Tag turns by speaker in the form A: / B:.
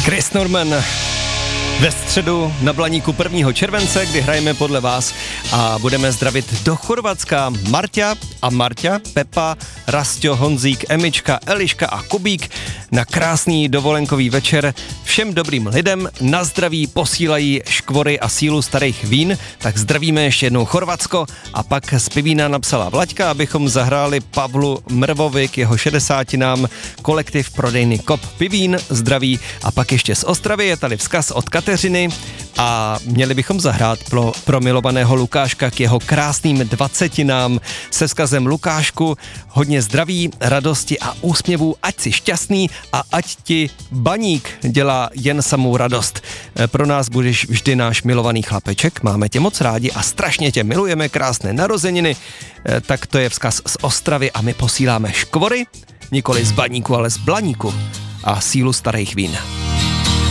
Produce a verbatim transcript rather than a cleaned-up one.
A: Chris Norman ve středu na Blaníku prvního července, kdy hrajeme podle vás a budeme zdravit do Chorvatska Marťa a Marťa, Pepa, Rastio, Honzík, Emička, Eliška a Kubík na krásný dovolenkový večer. Všem dobrým lidem na zdraví posílají škvory a sílu starých vín, tak zdravíme ještě jednou Chorvatsko a pak z Pivína napsala Vlaďka, abychom zahráli Pavlu Mrvovi k jeho šedesátinám kolektiv prodejny Kop Pivín, zdraví, a pak ještě z Ostravy je tady vzkaz od Kateřiny a měli bychom zahrát pro, pro milovaného Lukáška k jeho krásným dvacetinám se vzkazem Lukášku, hodně zdraví, radosti a úsměvů, ať jsi šťastný a ať ti baník dělá jen samou radost. Pro nás budeš vždy náš milovaný chlapeček, máme tě moc rádi a strašně tě milujeme, krásné narozeniny. Tak to je vzkaz z Ostravy a my posíláme škvory, nikoli z baníku, ale z Blaníku a sílu starých vín.